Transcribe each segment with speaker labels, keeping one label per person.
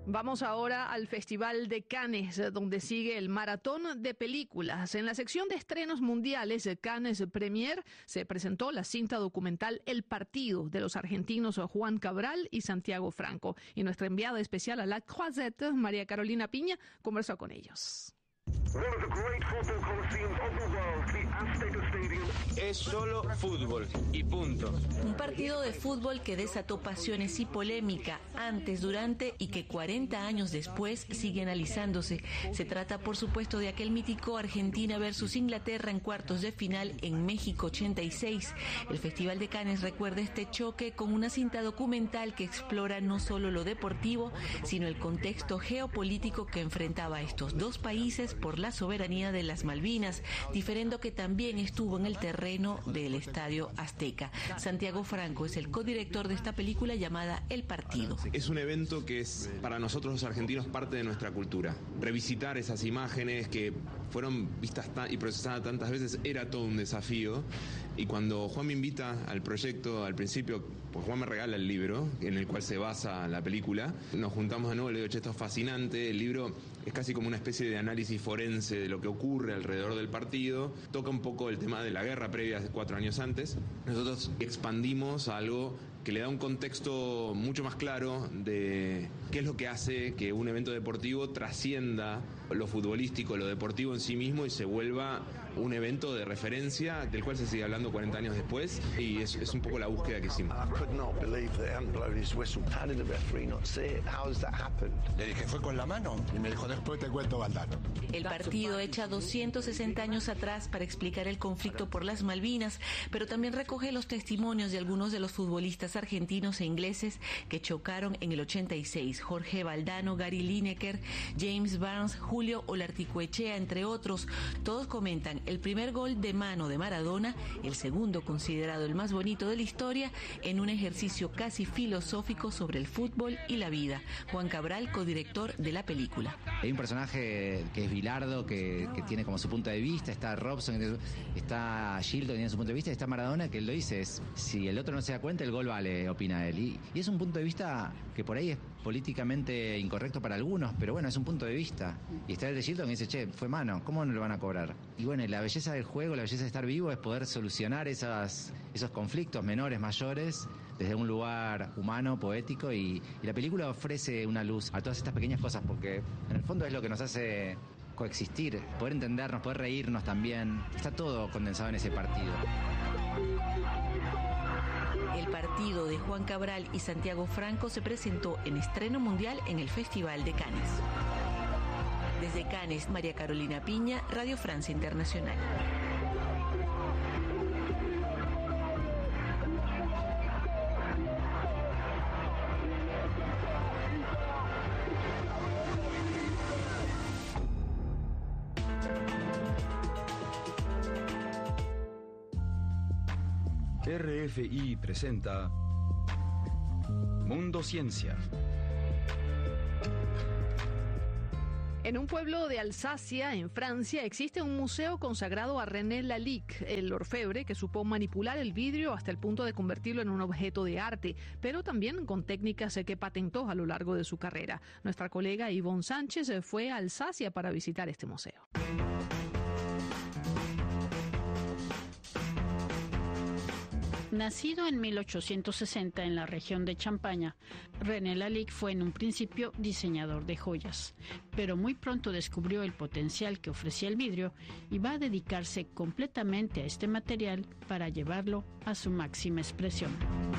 Speaker 1: Vamos ahora al Festival de Cannes, donde sigue el maratón de películas. En la sección de estrenos mundiales, Cannes Premier, se presentó la cinta documental El Partido, de los argentinos Juan Cabral y Santiago Franco. Y nuestra enviada especial a La Croisette, María Carolina Piña, conversó con ellos.
Speaker 2: Es solo fútbol y punto.
Speaker 3: Un partido de fútbol que desató pasiones y polémica antes, durante y que 40 años después sigue analizándose. Se trata, por supuesto, de aquel mítico Argentina versus Inglaterra en cuartos de final en México 86. El Festival de Cannes recuerda este choque con una cinta documental que explora no solo lo deportivo, sino el contexto geopolítico que enfrentaba a estos dos países por la soberanía de las Malvinas, diferendo que también estuvo en el terreno del Estadio Azteca. Santiago Franco es el codirector de esta película llamada El Partido.
Speaker 4: Es un evento que es para nosotros los argentinos parte de nuestra cultura. Revisitar esas imágenes que fueron vistas y procesadas tantas veces era todo un desafío. Y cuando Juan me invita al proyecto al principio, pues Juan me regala el libro en el cual se basa la película, nos juntamos de nuevo, le digo, che, esto es fascinante, el libro es casi como una especie de análisis forense de lo que ocurre alrededor del partido, toca un poco el tema de la guerra previa, 4 años antes. Nosotros expandimos a algo que le da un contexto mucho más claro de qué es lo que hace que un evento deportivo trascienda lo futbolístico, lo deportivo en sí mismo y se vuelva un evento de referencia del cual se sigue hablando 40 años después, y es un poco la búsqueda que hicimos.
Speaker 2: Le dije, ¿fue con la mano? Y me dijo, después te cuento, Valdano.
Speaker 3: El partido echa 260 años atrás para explicar el conflicto por las Malvinas, pero también recoge los testimonios de algunos de los futbolistas argentinos e ingleses que chocaron en el 86. Jorge Valdano, Gary Lineker, James Barnes, Julio Olarticoechea, entre otros. Todos comentan el primer gol de mano de Maradona, el segundo considerado el más bonito de la historia, en un ejercicio casi filosófico sobre el fútbol y la vida. Juan Cabral, codirector de la película.
Speaker 5: Hay un personaje que es Bilardo, que tiene como su punto de vista, está Robson, está Gildo, que tiene su punto de vista, y está Maradona, que él lo dice, es, si el otro no se da cuenta, el gol vale, opina él. Y es un punto de vista que por ahí es políticamente incorrecto para algunos, pero bueno, es un punto de vista. Y está el de Gildo que dice, che, fue mano, ¿cómo no lo van a cobrar? Y bueno, la belleza del juego, la belleza de estar vivo es poder solucionar esos conflictos menores, mayores, desde un lugar humano, poético, y la película ofrece una luz a todas estas pequeñas cosas, porque en el fondo es lo que nos hace coexistir, poder entendernos, poder reírnos también. Está todo condensado en ese partido.
Speaker 3: El Partido de Juan Cabral y Santiago Franco se presentó en estreno mundial en el Festival de Cannes. Desde Cannes, María Carolina Piña, Radio Francia Internacional.
Speaker 6: RFI presenta Mundo Ciencia.
Speaker 1: En un pueblo de Alsacia, en Francia, existe un museo consagrado a René Lalique, el orfebre que supo manipular el vidrio hasta el punto de convertirlo en un objeto de arte, pero también con técnicas que patentó a lo largo de su carrera. Nuestra colega Ivonne Sánchez fue a Alsacia para visitar este museo.
Speaker 7: Nacido en 1860 en la región de Champaña, René Lalique fue en un principio diseñador de joyas, pero muy pronto descubrió el potencial que ofrecía el vidrio y va a dedicarse completamente a este material para llevarlo a su máxima expresión.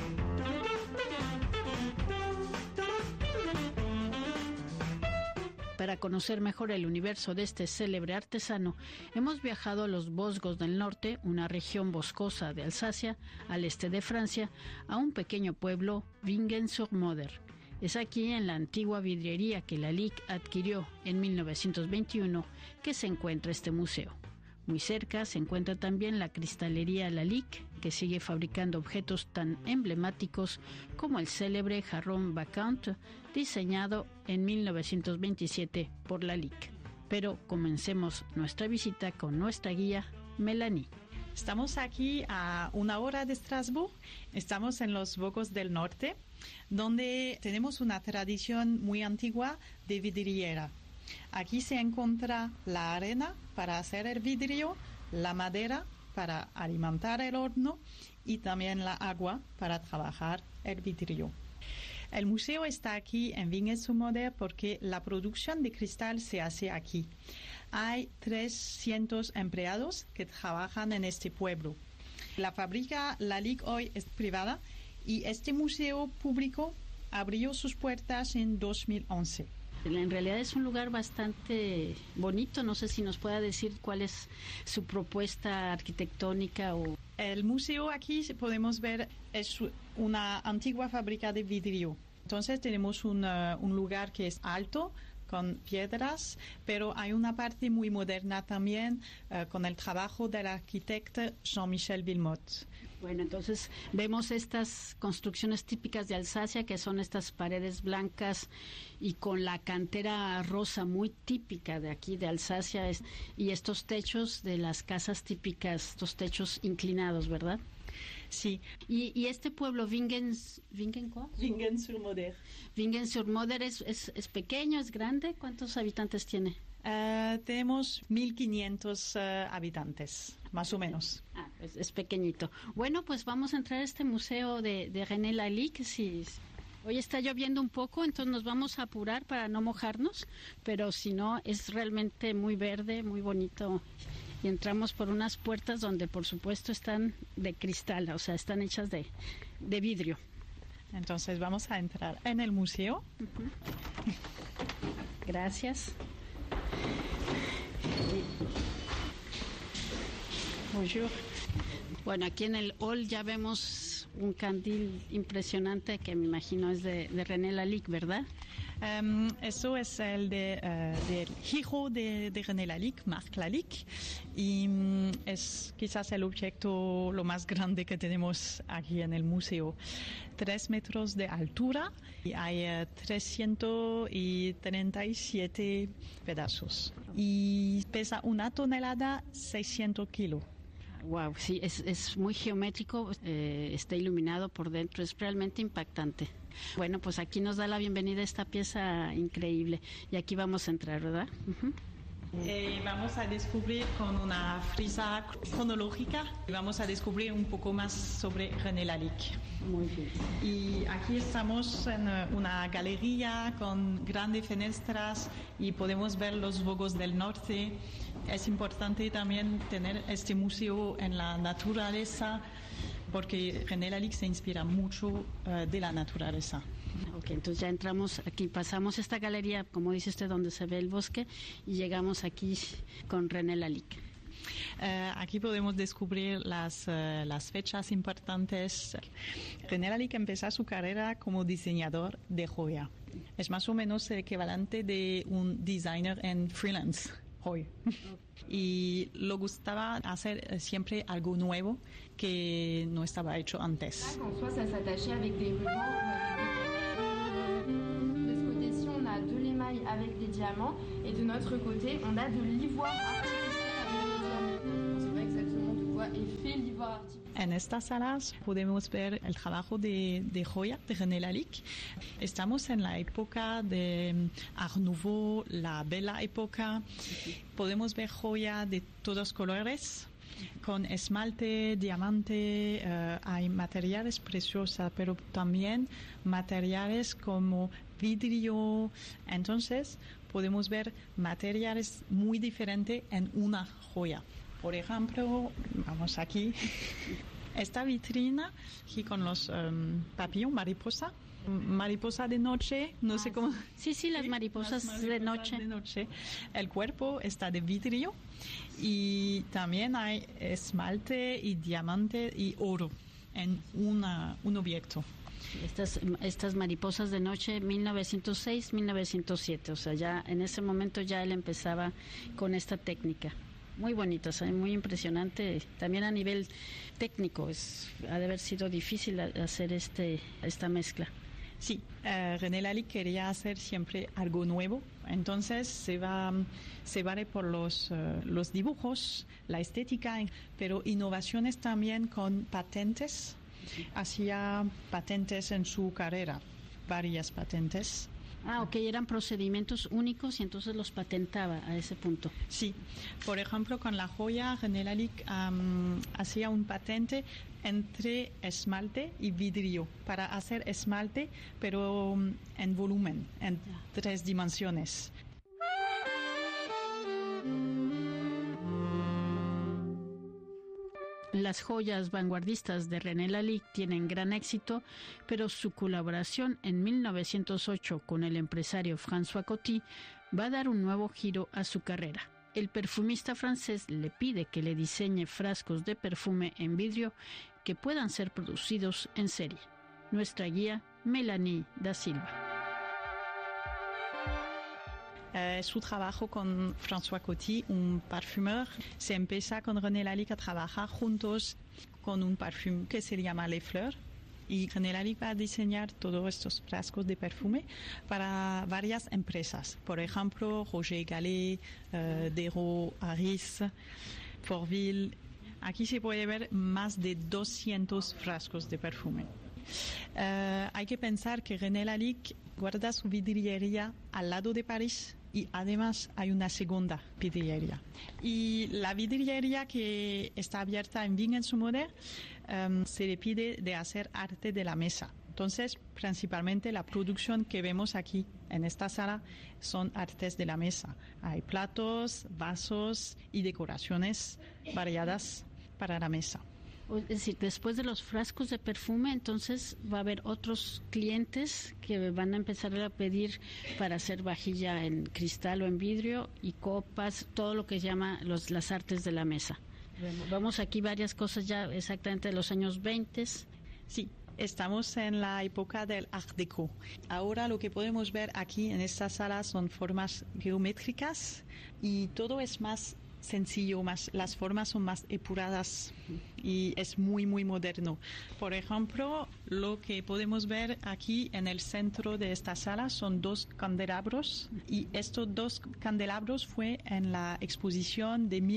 Speaker 7: Para conocer mejor el universo de este célebre artesano, hemos viajado a los Vosgos del Norte, una región boscosa de Alsacia, al este de Francia, a un pequeño pueblo, Wingen-sur-Moder. Es aquí, en la antigua vidriería que Lalique adquirió en 1921, que se encuentra este museo. Muy cerca se encuentra también la cristalería Lalique, que sigue fabricando objetos tan emblemáticos como el célebre jarrón Bacchante, diseñado en 1927 por Lalique. Pero comencemos nuestra visita con nuestra guía, Melanie.
Speaker 8: Estamos aquí a 1 hora de Estrasburgo. Estamos en los Vosgos del Norte, donde tenemos una tradición muy antigua de vidriera. Aquí se encuentra la arena para hacer el vidrio, la madera para alimentar el horno y también la agua para trabajar el vidrio. El museo está aquí en Wingen-sur-Moder porque la producción de cristal se hace aquí. Hay 300 empleados que trabajan en este pueblo. La fábrica Lalique hoy es privada y este museo público abrió sus puertas en 2011.
Speaker 7: En realidad es un lugar bastante bonito. No sé si nos pueda decir cuál es su propuesta arquitectónica.
Speaker 8: El museo aquí podemos ver es una antigua fábrica de vidrio. Entonces tenemos un lugar que es alto, con piedras, pero hay una parte muy moderna también con el trabajo del arquitecto Jean-Michel Wilmot.
Speaker 7: Bueno, entonces vemos estas construcciones típicas de Alsacia, que son estas paredes blancas y con la cantera rosa muy típica de aquí de Alsacia, y estos techos de las casas típicas, estos techos inclinados, ¿verdad?
Speaker 8: Sí.
Speaker 7: Y este pueblo,
Speaker 8: Wingen-sur-Moder.
Speaker 7: Wingen-sur-Moder es pequeño, es grande. ¿Cuántos habitantes tiene?
Speaker 8: Tenemos 1.500 habitantes, más o menos.
Speaker 7: Pues es pequeñito. Bueno, pues vamos a entrar a este museo de René Lalique. Hoy está lloviendo un poco, entonces nos vamos a apurar para no mojarnos, pero si no, es realmente muy verde, muy bonito. Y entramos por unas puertas donde, por supuesto, están de cristal, o sea, están hechas de vidrio.
Speaker 8: Entonces vamos a entrar en el museo.
Speaker 7: Uh-huh. Gracias. Bonjour. Bueno, aquí en el hall ya vemos un candil impresionante que me imagino es de René Lalique, ¿verdad?
Speaker 8: Eso es el del hijo de René Lalique, Marc Lalique, y es quizás el objeto lo más grande que tenemos aquí en el museo. 3 metros de altura y hay 337 pedazos y pesa 1 tonelada, 600 kilos.
Speaker 7: Wow, sí, es muy geométrico, está iluminado por dentro, es realmente impactante. Bueno, pues aquí nos da la bienvenida a esta pieza increíble y aquí vamos a entrar, ¿verdad? Uh-huh.
Speaker 8: Vamos a descubrir con una frisa cronológica y vamos a descubrir un poco más sobre René Lalique.
Speaker 7: Muy bien.
Speaker 8: Y aquí estamos en una galería con grandes fenestras y podemos ver los Vosgos del Norte. Es importante también tener este museo en la naturaleza porque René Lalique se inspira mucho de la naturaleza.
Speaker 7: Ok, entonces ya entramos aquí, pasamos esta galería, como dice usted, donde se ve el bosque y llegamos aquí con René Lalique.
Speaker 8: Aquí podemos descubrir las fechas importantes. René Lalique empezó su carrera como diseñador de joya. Es más o menos el equivalente de un designer en freelance hoy. Y le gustaba hacer siempre algo nuevo que no estaba hecho antes.
Speaker 9: En soi, ça s'attachait avec des rubans. De ce côté-ci, on a de l'émail avec des diamants et de notre côté, on a de l'ivoire artificiel avec des diamants. On sait pas exactement de quoi est fait l'ivoire artificiel.
Speaker 8: En estas salas podemos ver el trabajo de joya de René Lalique. Estamos en la época de Art Nouveau, la bella época. Podemos ver joya de todos colores, con esmalte, diamante, hay materiales preciosos, pero también materiales como vidrio. Entonces podemos ver materiales muy diferentes en una joya. Por ejemplo, vamos aquí, esta vitrina aquí con los papillons, mariposa de noche, no sé cómo.
Speaker 7: Sí, las mariposas de noche.
Speaker 8: El cuerpo está de vidrio y también hay esmalte y diamante y oro en un objeto.
Speaker 7: Estas mariposas de noche, 1906-1907, o sea, ya en ese momento ya él empezaba con esta técnica. Muy bonitas, muy impresionante. También a nivel técnico ha de haber sido difícil hacer esta mezcla.
Speaker 8: Sí, René Lalique quería hacer siempre algo nuevo, entonces se vale por los dibujos, la estética, pero innovaciones también con patentes. Hacía patentes en su carrera, varias patentes.
Speaker 7: Ok, eran procedimientos únicos y entonces los patentaba a ese punto.
Speaker 8: Sí, por ejemplo, con la joya, René Lalique hacía un patente entre esmalte y vidrio, para hacer esmalte, pero en volumen, en 3 dimensiones.
Speaker 7: Las joyas vanguardistas de René Lalique tienen gran éxito, pero su colaboración en 1908 con el empresario François Coty va a dar un nuevo giro a su carrera. El perfumista francés le pide que le diseñe frascos de perfume en vidrio que puedan ser producidos en serie. Nuestra guía, Mélanie da Silva.
Speaker 8: Su trabajo con François Coty, un parfumeur, se empieza con René Lalique a trabajar juntos con un perfume que se llama Les Fleurs. Y René Lalique va a diseñar todos estos frascos de perfume para varias empresas. Por ejemplo, Roger Gallet, Dero, Harris, Forville. Aquí se puede ver más de 200 frascos de perfume. Hay que pensar que René Lalique guarda su vidriería al lado de París y además hay una segunda vidriería. Y la vidriería que está abierta en Vignes-sur-Moder se le pide de hacer arte de la mesa. Entonces, principalmente la producción que vemos aquí en esta sala son artes de la mesa. Hay platos, vasos y decoraciones variadas para la mesa.
Speaker 7: Es decir, después de los frascos de perfume, entonces va a haber otros clientes que van a empezar a pedir para hacer vajilla en cristal o en vidrio y copas, todo lo que se llama las artes de la mesa. Vamos aquí varias cosas ya exactamente de los años 20.
Speaker 8: Sí, estamos en la época del Art Deco. Ahora lo que podemos ver aquí en esta sala son formas geométricas y todo es más sencillo, las formas son más epuradas y es muy muy moderno. Por ejemplo, lo que podemos ver aquí en el centro de esta sala son 2 candelabros y estos 2 candelabros fue en la exposición de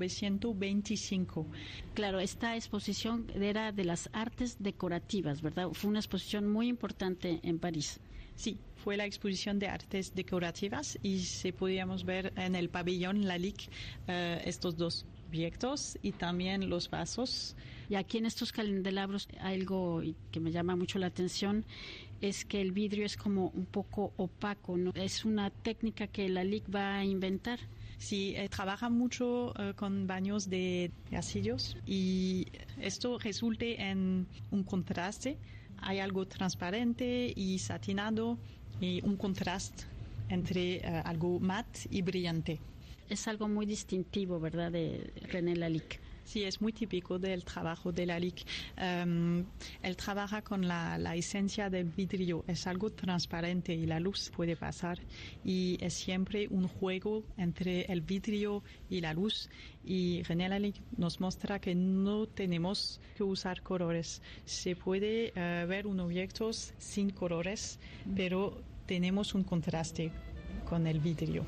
Speaker 8: 1925.
Speaker 7: Claro, esta exposición era de las artes decorativas, ¿verdad? Fue una exposición muy importante en París.
Speaker 8: Sí, fue la exposición de artes decorativas y se podíamos ver en el pabellón Lalique estos 2 objetos y también los vasos.
Speaker 7: Y aquí en estos candelabros algo que me llama mucho la atención es que el vidrio es como un poco opaco, ¿no? Es una técnica que Lalique va a inventar.
Speaker 8: Sí, trabaja mucho con baños de gasillos y esto resulta en un contraste. Hay algo transparente y satinado y un contraste entre algo mate y brillante.
Speaker 7: Es algo muy distintivo, ¿verdad?, de René Lalique.
Speaker 8: Sí, es muy típico del trabajo de Lalique. Él trabaja con la esencia del vidrio. Es algo transparente y la luz puede pasar. Y es siempre un juego entre el vidrio y la luz. Y René Lalique nos muestra que no tenemos que usar colores. Se puede ver un objeto sin colores, pero tenemos un contraste con el vidrio.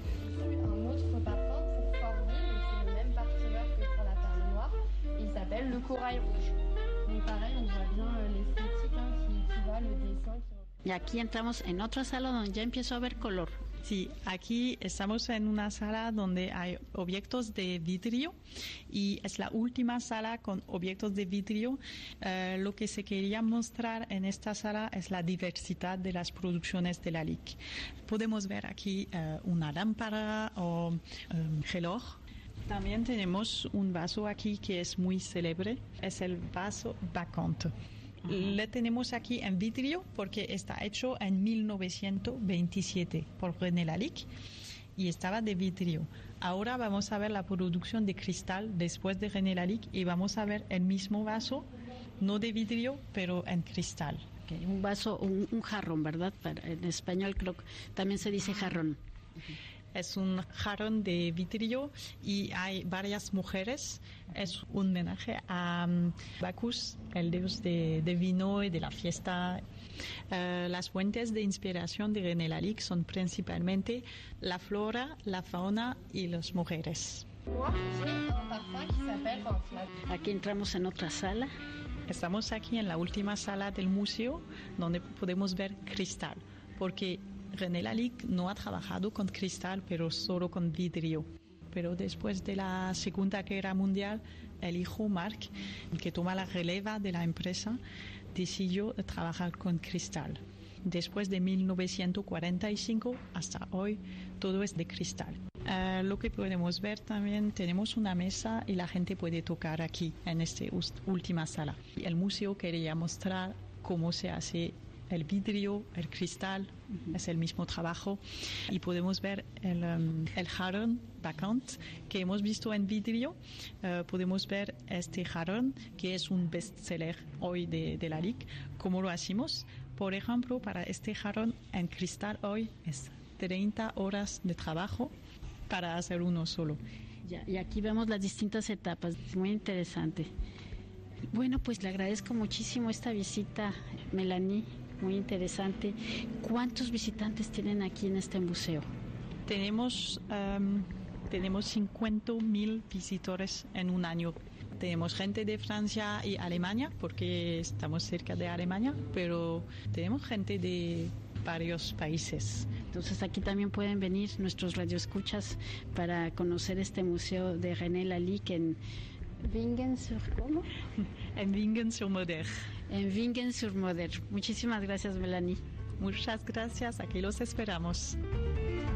Speaker 9: Le corail rouge. Y pareil, on voit bien l'esthétique qui va, le dessin.
Speaker 7: Y aquí entramos en otra sala donde ya empiezo a ver color.
Speaker 8: Sí, aquí estamos en una sala donde hay objetos de vidrio y es la última sala con objetos de vidrio. Lo que se quería mostrar en esta sala es la diversidad de las producciones de Lalique. Podemos ver aquí una lámpara o un reloj. También tenemos un vaso aquí que es muy célebre, es el vaso Bacchante. Le tenemos aquí en vidrio porque está hecho en 1927 por René Lalique y estaba de vidrio. Ahora vamos a ver la producción de cristal después de René Lalique y vamos a ver el mismo vaso, no de vidrio, pero en cristal.
Speaker 7: Okay, un vaso, un jarrón, ¿verdad? En español creo que también se dice jarrón.
Speaker 8: Es un jarrón de vidrio y hay varias mujeres. Es un homenaje a Bacchus, el dios de vino y de la fiesta. Las fuentes de inspiración de René Lalique son principalmente la flora, la fauna y las mujeres.
Speaker 7: Aquí entramos en otra sala.
Speaker 8: Estamos aquí en la última sala del museo donde podemos ver cristal, porque René Lalique no ha trabajado con cristal, pero solo con vidrio. Pero después de la Segunda Guerra Mundial, el hijo Marc, que toma la releva de la empresa, decidió trabajar con cristal. Después de 1945 hasta hoy, todo es de cristal. Lo que podemos ver también, tenemos una mesa y la gente puede tocar aquí, en esta última sala. El museo quería mostrar cómo se hace el vidrio, el cristal, es el mismo trabajo. Y podemos ver el jarrón Bacchant que hemos visto en vidrio. Podemos ver este jarrón, que es un bestseller hoy de Lalique. ¿Cómo lo hacemos? Por ejemplo, para este jarrón en cristal hoy es 30 horas de trabajo para hacer uno solo.
Speaker 7: Ya, y aquí vemos las distintas etapas, muy interesante. Bueno, pues le agradezco muchísimo esta visita, Melanie, muy interesante. ¿Cuántos visitantes tienen aquí en este museo?
Speaker 8: Tenemos 50.000 visitores en un año. Tenemos gente de Francia y Alemania, porque estamos cerca de Alemania, pero tenemos gente de varios países.
Speaker 7: Entonces aquí también pueden venir nuestros radioescuchas para conocer este museo de René Lalique en
Speaker 8: Vingens-sur-Moder. En Vingens-sur-Moder.
Speaker 7: En Vingens-sur-Moder. Muchísimas gracias, Melanie.
Speaker 8: Muchas gracias, aquí los esperamos.